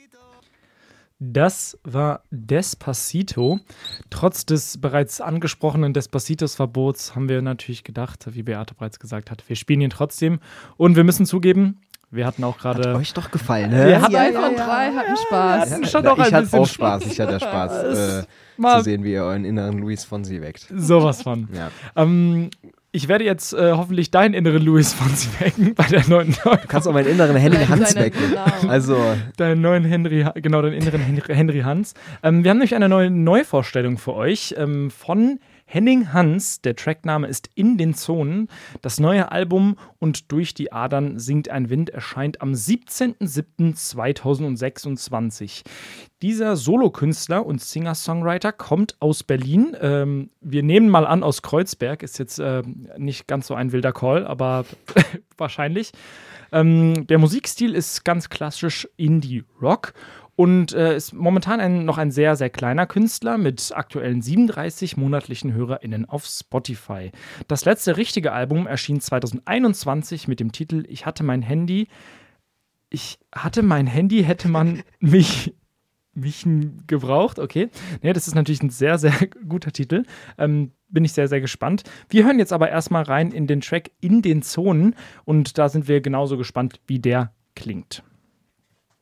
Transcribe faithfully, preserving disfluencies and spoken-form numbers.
Das war Despacito. Trotz des bereits angesprochenen Despacitos-Verbots haben wir natürlich gedacht, wie Beate bereits gesagt hat, wir spielen ihn trotzdem. Und wir müssen zugeben, wir hatten auch gerade... Hat euch doch gefallen, ne? Wir hatten Zwei ja, von ja, drei hatten Spaß. Wir hatten schon Ja, auch ein ich hatte bisschen auch Spaß. Ich hatte Spaß, äh, zu sehen, wie ihr euren inneren Luis Fonsi weckt. Sowas von. Ja. Ähm, ich werde jetzt äh, hoffentlich deinen inneren Luis Fonsi wecken bei der neuen... Du kannst auch meinen inneren Henry Nein, Hans seine- wecken. genau. Also, Deinen neuen Henry, genau, deinen inneren Henry, Henry Hans. Ähm, wir haben nämlich eine neue Neuvorstellung für euch ähm, von Henning Hans. Der Trackname ist In den Zonen. Das neue Album Und durch die Adern singt ein Wind erscheint am siebzehnten siebten zweitausendsechsundzwanzig. Dieser Solokünstler und Singer-Songwriter kommt aus Berlin. Ähm, wir nehmen mal an, aus Kreuzberg. Ist jetzt äh, nicht ganz so ein wilder Call, aber wahrscheinlich. Ähm, der Musikstil ist ganz klassisch Indie-Rock und äh, ist momentan ein, noch ein sehr, sehr kleiner Künstler mit aktuellen siebenunddreißig monatlichen HörerInnen auf Spotify. Das letzte richtige Album erschien zweitausendeinundzwanzig mit dem Titel Ich hatte mein Handy. Ich hatte mein Handy, hätte man mich... mich gebraucht, okay. Nee, das ist natürlich ein sehr, sehr guter Titel. Ähm, bin ich sehr, sehr gespannt. Wir hören jetzt aber erstmal rein in den Track In den Zonen und da sind wir genauso gespannt, wie der klingt.